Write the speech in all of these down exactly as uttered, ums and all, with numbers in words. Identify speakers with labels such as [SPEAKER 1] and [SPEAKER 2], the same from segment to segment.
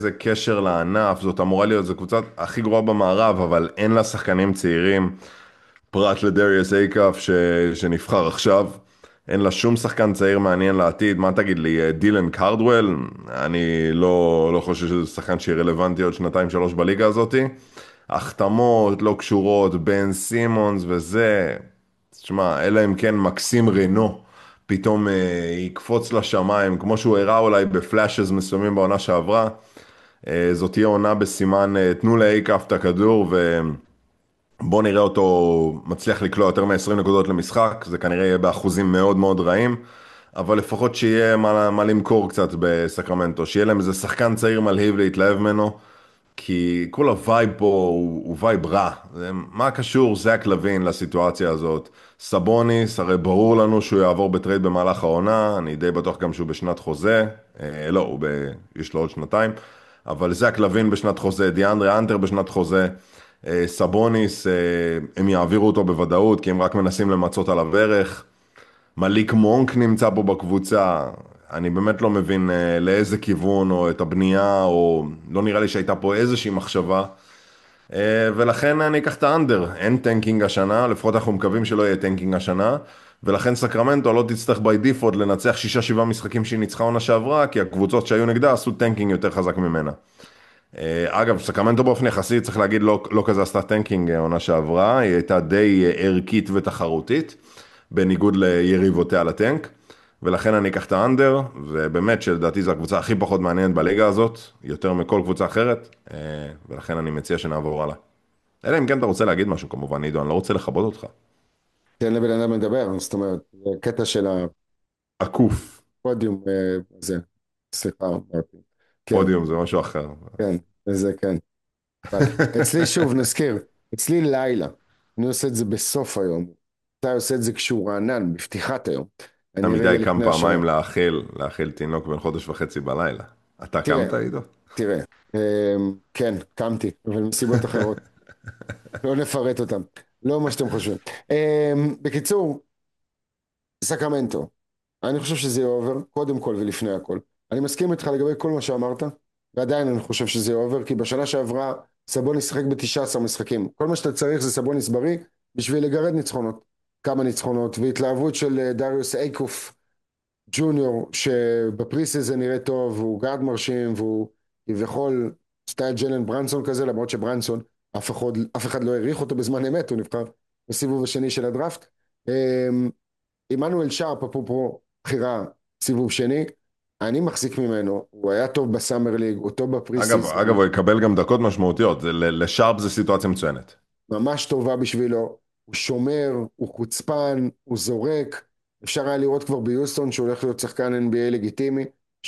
[SPEAKER 1] איזה קשר לענף, זאת אמורה להיות, זו קבוצה הכי גרועה במערב, אבל אין לה שחקנים צעירים, פרט לדריוס אייקף ש... שנבחר עכשיו. אין לה שום שחקן צעיר מעניין לעתיד. מה תגיד לי, דילן קארדוול? אני לא, לא חושב שזה שחקן שיהיה רלוונטי עוד שנתיים שלוש בליגה הזאתי. החתמות לא קשורות, בן סימונס וזה, תשמע, אלא אם כן מקסים רנו פתאום אה, יקפוץ לשמיים, כמו שהוא הראה אולי בפלאשז מסוימים בעונה שעברה. אה, זאת תהיה עונה בסימן, אה, תנו לאייקף את הכדור ובוא נראה אותו מצליח לקלוע יותר מ-עשרים נקודות למשחק, זה כנראה יהיה באחוזים מאוד מאוד רעים, אבל לפחות שיהיה מה, מה למכור קצת בסקרמנטו, שיהיה להם איזה שחקן צעיר מלהיב להתלהב ממנו, כי כל הווייב פה הוא, הוא וייב רע. זה, מה קשור זק לוין לסיטואציה הזאת? סבוניס, הרי ברור לנו שהוא יעבור בטרייד במהלך העונה, אני די בטוח גם שהוא בשנת חוזה, אה, לא, הוא ב... יש לו עוד שנתיים, אבל זק לוין בשנת חוזה, דיאנדרה אנטר בשנת חוזה, אה, סבוניס, אה, הם יעבירו אותו בוודאות, כי הם רק מנסים למצות עליו ערך. מליק מונק נמצא פה בקבוצה, אני באמת לא מבין אה, לאיזה כיוון או את הבנייה, או לא נראה לי שהייתה פה איזושהי מחשבה, אה, ולכן אני אקח את האנדר, אין טנקינג השנה, לפחות אנחנו מקווים שלא יהיה טנקינג השנה, ולכן סקרמנטו לא תצטרך בי דיפולט לנצח שישה שבעה משחקים שהיא ניצחה עונה שעברה, כי הקבוצות שהיו נגדה עשו טנקינג יותר חזק ממנה. אה, אגב, סקרמנטו באופן יחסי, צריך להגיד, לא, לא כזה עשתה טנקינג אה, עונה שעברה, היא הייתה די אה, ערכית ותחרותית, בניגוד ליריבותיה לטנק, ולכן אני אקח את האנדר, ובאמת שלדעתי זו הקבוצה הכי פחות מעניינת בליגה הזאת, יותר מכל קבוצה אחרת, אה, ולכן אני מציע שנעבור הלאה. אלא אם כן אתה רוצה להגיד משהו כמובן, עידו, אני לא רוצה לכבות אותך.
[SPEAKER 2] תן לבן אדם לדבר, זאת אומרת, זה קטע של
[SPEAKER 1] עקוף,
[SPEAKER 2] הפודיום אה, הזה, סליחה, אמרתי. כן,
[SPEAKER 1] פודיום זה משהו אחר.
[SPEAKER 2] כן, זה כן. אבל אצלי שוב, נזכיר, אצלי לילה, אני עושה את זה בסוף היום, אתה עושה את זה כשהוא רענן, בפתיחת היום, אני
[SPEAKER 1] עמיתי
[SPEAKER 2] רגע
[SPEAKER 1] קם
[SPEAKER 2] לפני
[SPEAKER 1] פעמיים
[SPEAKER 2] השעון.
[SPEAKER 1] לאכיל, לאכיל תינוק בן חודש וחצי בלילה. אתה
[SPEAKER 2] תראה,
[SPEAKER 1] קמת, עידו?
[SPEAKER 2] תראה, אמ, כן, קמתי, אבל מסיבות אחרות, לא נפרט אותן, לא מה שאתם חושבים. אמ, בקיצור, סקרמנטו, אני חושב שזה יהיה אובר, קודם כל ולפני הכל. אני מסכים איתך לגבי כל מה שאמרת, ועדיין אני חושב שזה יהיה אובר, כי בשנה שעברה סבוניס שיחק ב-תשעה עשר משחקים. כל מה שאתה צריך זה סבוניס בריא, בשביל לגרד ניצחונות. כמה ניצחונות, והתלהבות של אה, דריוס אייקוף ג'וניור, שבפרי סיזן נראה טוב, והוא גארד מרשים, והוא כביכול סטייל ג'לן ברנסון כזה, למרות שברנסון, אף אחד, אף אחד לא העריך אותו בזמן אמת, הוא נבחר בסיבוב השני של הדראפט. אמ, עמנואל שרפ, אפרופו בחירה סיבוב שני, אני מחזיק ממנו, הוא היה טוב בסאמר ליג, הוא טוב בפרי
[SPEAKER 1] אגב,
[SPEAKER 2] סיזן,
[SPEAKER 1] אגב, הוא יקבל גם דקות משמעותיות, זה, ל- לשארפ זה סיטואציה מצוינת.
[SPEAKER 2] ממש טובה בשבילו, הוא שומר, הוא חוצפן, הוא זורק, אפשר היה לראות כבר ביוסטון שהוא הולך להיות שחקן אן בי איי לגיטימי,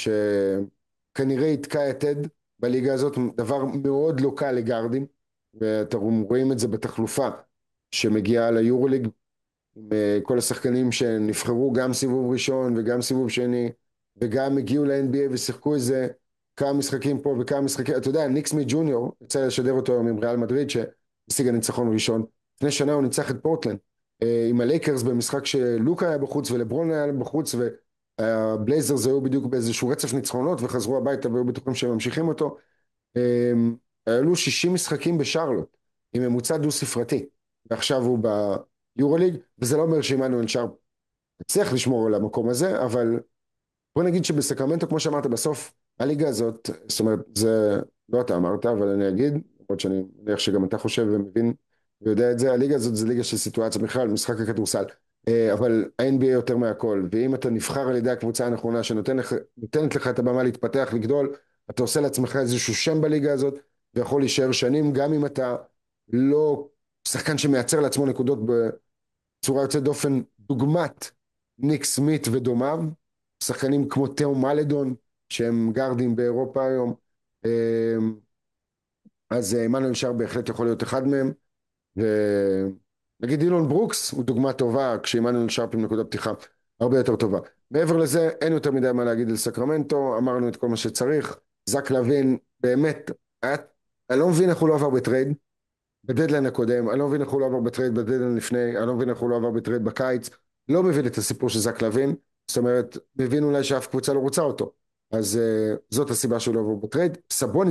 [SPEAKER 2] שכנראה יתקע את טד בליגה הזאת, דבר מאוד לא קל לגארדים, ואתם רואים את זה בתחלופה שמגיעה ליורוליג, עם אה, כל השחקנים שנבחרו גם סיבוב ראשון וגם סיבוב שני וגם הגיעו ל-אן בי איי ושיחקו איזה כמה משחקים פה וכמה משחקים, אתה יודע, ניקס מי ג'וניור, יצא לשדר אותו היום עם ריאל מדריד שהשיג הניצחון ראשון, לפני שנה הוא ניצח את פורטלנד אה, עם הלייקרס במשחק שלוקה היה בחוץ ולברון היה בחוץ והבלייזרס היו בדיוק באיזשהו רצף ניצחונות וחזרו הביתה והיו בטוחים שהם ממשיכים אותו. אה, היו שישים משחקים בשרלוט עם ממוצע דו ספרתי ועכשיו הוא ביורוליג, וזה לא אומר שעמנואל שרפ הצליח לשמור על המקום הזה, אבל בוא נגיד שבסקרמנטו, כמו שאמרת בסוף, הליגה הזאת, זאת אומרת, זה לא אתה אמרת, אבל אני אגיד, למרות שאני מניח שגם אתה חושב ומבין ויודע את זה, הליגה הזאת זה ליגה של סיטואציה בכלל, משחק הכדורסל, אה, אבל ה-אן בי איי יותר מהכל, ואם אתה נבחר על ידי הקבוצה הנכונה שנותנת לך, לך את הבמה להתפתח, לגדול, אתה עושה לעצמך איזשהו שם בליגה הזאת, ויכול להישאר שנים, גם אם אתה לא שחקן שמייצר לעצמו נקודות בצורה יוצאת דופן, דוגמת ניק סמית ודומיו, שחקנים כמו תאו מלדון, שהם גארדים באירופה היום, אמ, אז עמנואל שר בהחלט יכול להיות אחד מהם, ונגיד אילון ברוקס הוא דוגמה טובה, כשעמנואל שרפ עם נקודת פתיחה הרבה יותר טובה. מעבר לזה, אין יותר מדי מה להגיד על סקרמנטו, אמרנו את כל מה שצריך, זק לוין, באמת, היה, אני לא מבין איך הוא לא עבר בטרייד, בדדליין הקודם, אני לא מבין איך הוא לא עבר בטרייד בדדליין לפני, אני לא מבין איך הוא לא עבר בטרייד בקיץ, לא מבין את הסיפור של זק לוין, זאת אומרת, מבין אולי שאף קבוצה לא רוצה אותו, אז uh, זאת הסיבה שהוא לא עבר בטרייד. סבוניס